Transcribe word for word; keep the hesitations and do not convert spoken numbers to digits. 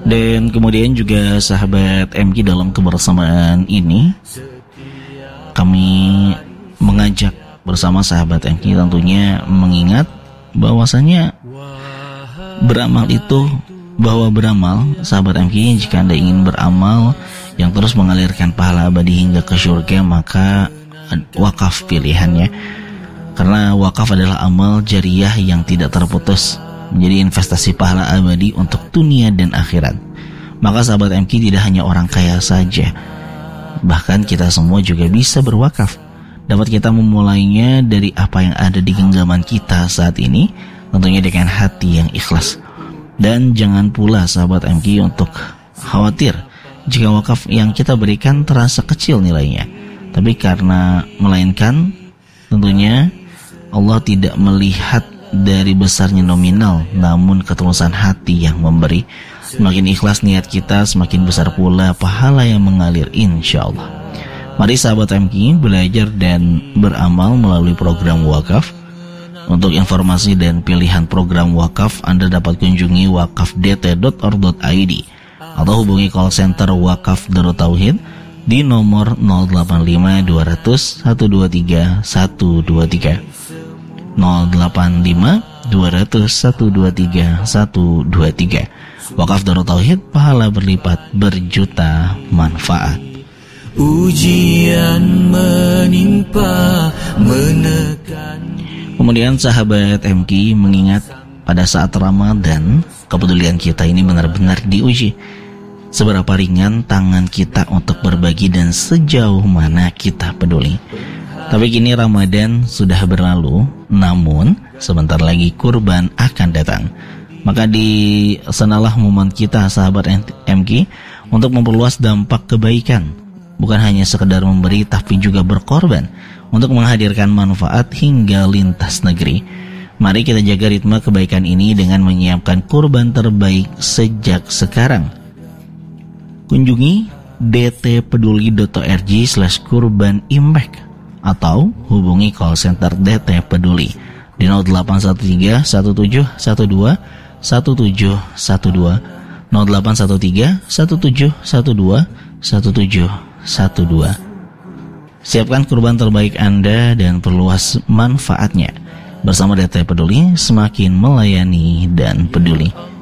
Dan kemudian juga sahabat M K, dalam kebersamaan ini kami mengajak bersama sahabat M K tentunya mengingat bahwasanya beramal itu, bahwa beramal sahabat M K, jika Anda ingin beramal yang terus mengalirkan pahala abadi hingga ke surga, maka wakaf pilihannya. Karena wakaf adalah amal jariah yang tidak terputus, menjadi investasi pahala abadi untuk dunia dan akhirat. Maka sahabat M K, tidak hanya orang kaya saja, bahkan kita semua juga bisa berwakaf. Dapat kita memulainya dari apa yang ada di genggaman kita saat ini, tentunya dengan hati yang ikhlas. Dan jangan pula sahabat M K untuk khawatir jika wakaf yang kita berikan terasa kecil nilainya. Tapi karena melainkan tentunya Allah tidak melihat dari besarnya nominal, namun ketulusan hati yang memberi. Semakin ikhlas niat kita, semakin besar pula pahala yang mengalir insya-Allah. Mari sahabat M K belajar dan beramal melalui program wakaf. Untuk informasi dan pilihan program wakaf, Anda dapat kunjungi wakaf d t dot org dot i d atau hubungi call center Wakaf Darut Tauhid di nomor nol delapan lima dua nol nol satu dua tiga satu dua tiga nol delapan lima dua nol nol satu dua tiga satu dua tiga. Wakaf Darut Tauhid, pahala berlipat, berjuta manfaat. Ujian menimpa menekan. Kemudian sahabat M K mengingat pada saat Ramadan, kepedulian kita ini benar-benar diuji. Seberapa ringan tangan kita untuk berbagi dan sejauh mana kita peduli. Tapi kini Ramadan sudah berlalu, namun sebentar lagi kurban akan datang. Maka di sanalah momen kita sahabat M K untuk memperluas dampak kebaikan. Bukan hanya sekedar memberi, tapi juga berkorban untuk menghadirkan manfaat hingga lintas negeri. Mari kita jaga ritme kebaikan ini dengan menyiapkan kurban terbaik sejak sekarang. Kunjungi d t peduli dot org slash kurban impact atau hubungi call center D T Peduli di nol delapan satu tiga satu tujuh satu dua satu tujuh satu dua nol delapan satu tiga satu tujuh satu dua satu tujuh satu dua. Siapkan kurban terbaik Anda dan perluas manfaatnya. Bersama D T Peduli, semakin melayani dan peduli.